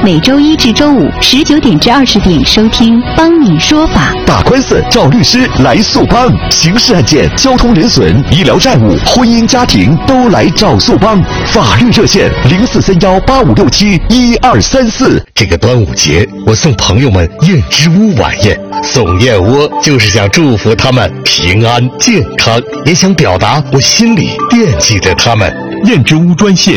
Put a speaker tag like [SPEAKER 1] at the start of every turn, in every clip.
[SPEAKER 1] 每周一至周五19点至20点收听《帮你说法》。
[SPEAKER 2] 打官司找律师来速帮，刑事案件、交通人损、医疗债务、婚姻家庭都来找速帮。法律热线043185671234。
[SPEAKER 3] 这个端午节，我送朋友们燕之屋晚宴，送燕窝就是想祝福他们平安健康，也想表达我心里惦记着他们。
[SPEAKER 4] 燕之屋专线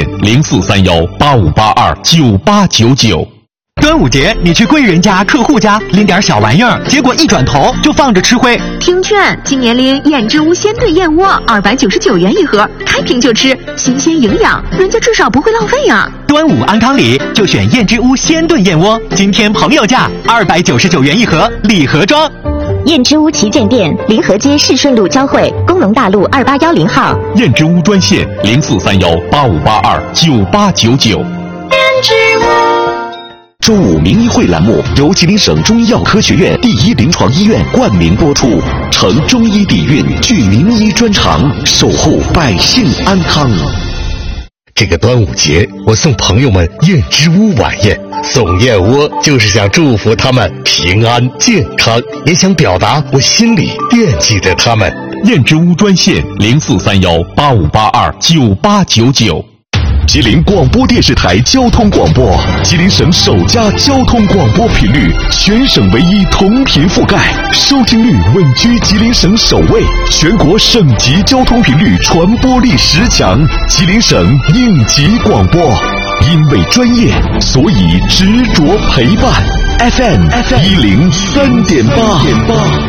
[SPEAKER 4] 043185829899。
[SPEAKER 5] 端午节你去贵人家、客户家拎点小玩意儿，结果一转头就放着吃灰。
[SPEAKER 6] 听劝，今年拎燕之屋鲜炖燕窝，299元一盒，开瓶就吃，新鲜营养，人家至少不会浪费啊。
[SPEAKER 5] 端午安康礼就选燕之屋鲜炖燕窝，今天朋友价299元一盒，礼盒装。
[SPEAKER 7] 燕之屋旗舰店，临河街市顺路交汇，工农大路2810号。
[SPEAKER 4] 燕之屋专线043185829899。燕
[SPEAKER 2] 之屋。周五名医会栏目由吉林省中医药科学院第一临床医院冠名播出，承中医底蕴，具名医专长，守护百姓安康。
[SPEAKER 3] 这个端午节，我送朋友们燕之屋晚宴，送燕窝就是想祝福他们平安健康，也想表达我心里惦记着他们。
[SPEAKER 4] 燕之屋专线043185829899。
[SPEAKER 2] 吉林广播电视台交通广播，吉林省首家交通广播频率，全省唯一同频覆盖，收听率稳居吉林省首位，全国省级交通频率传播力10强，吉林省应急广播。因为专业，所以执着陪伴。FM 103.8。